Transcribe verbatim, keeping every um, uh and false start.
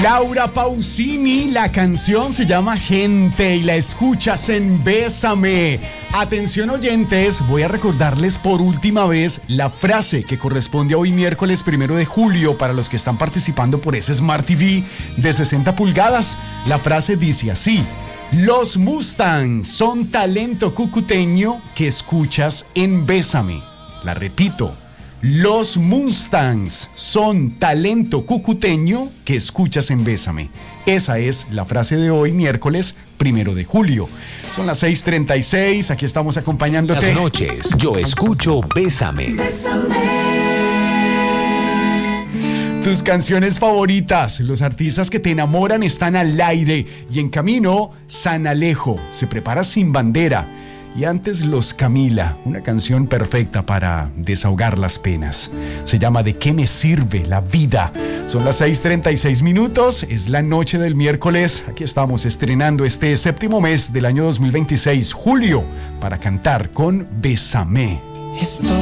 Laura Pausini, la canción se llama Gente y la escuchas en Bésame. Atención oyentes, voy a recordarles por última vez la frase que corresponde a hoy miércoles primero de julio para los que están participando por ese Smart T V de sesenta pulgadas. La frase dice así: los Mustangs son talento cucuteño que escuchas en Bésame. La repito. Los Mustangs son talento cucuteño que escuchas en Bésame. Esa es la frase de hoy, miércoles primero de julio. Son las seis treinta y seis, aquí estamos acompañándote. Las noches, yo escucho Bésame. Tus canciones favoritas, los artistas que te enamoran están al aire. Y en camino, San Alejo, se prepara Sin Bandera. Y antes Los Camila, una canción perfecta para desahogar las penas. Se llama ¿De qué me sirve la vida? Son las seis treinta y seis minutos, es la noche del miércoles. Aquí estamos estrenando este séptimo mes del año dos mil veintiséis, julio, para cantar con Bésame. Estoy